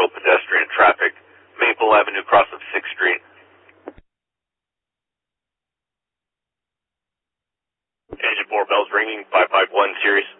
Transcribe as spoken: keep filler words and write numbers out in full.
visual pedestrian traffic, Maple Avenue cross of sixth Street. Engine four bells ringing, five five one Sirius.